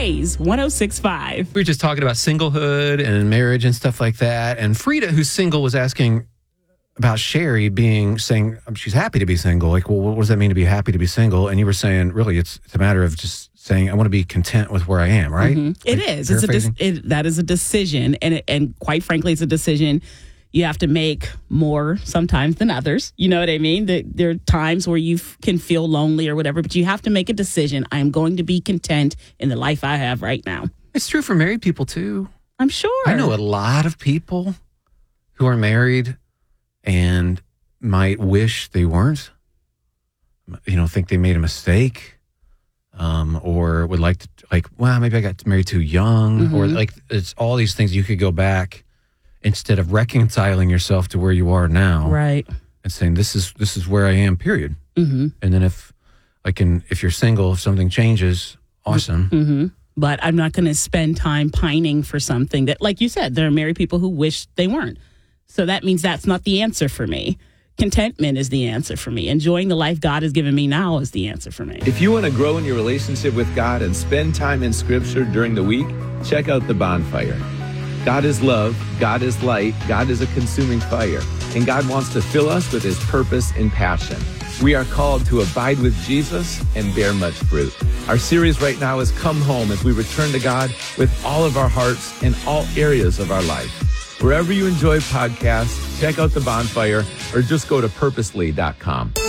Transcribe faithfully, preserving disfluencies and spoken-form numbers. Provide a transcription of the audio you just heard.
Praise one oh six point five. We were just talking about singlehood and marriage and stuff like that. And Frida, who's single, was asking about Sherry being, saying she's happy to be single. Like, well, what does that mean to be happy to be single? And you were saying, really, it's, it's a matter of just saying, I want to be content with where I am, right? Mm-hmm. It like, is. It's a de- it, that is a decision. And, it, and quite frankly, it's a decision you have to make more sometimes than others. You know what I mean? The, there are times where you f- can feel lonely or whatever, but you have to make a decision. I'm going to be content in the life I have right now. It's true for married people, too. I'm sure. I know a lot of people who are married and might wish they weren't, you know, think they made a mistake, um, or would like to, like, well, maybe I got married too young, mm-hmm. or like, it's all these things you could go back instead of reconciling yourself to where you are now. Right. And saying, this is, this is where I am, period. Mm-hmm. And then if, like, in, if you're single, if something changes, awesome. Mm-hmm. But I'm not going to spend time pining for something that, like you said, there are married people who wish they weren't. So that means that's not the answer for me. Contentment is the answer for me. Enjoying the life God has given me now is the answer for me. If you want to grow in your relationship with God and spend time in Scripture during the week, check out The Bonfire. God is love, God is light, God is a consuming fire, and God wants to fill us with His purpose and passion. We are called to abide with Jesus and bear much fruit. Our series right now is Come Home, as we return to God with all of our hearts in all areas of our life. Wherever you enjoy podcasts, check out The Bonfire or just go to purposely dot com.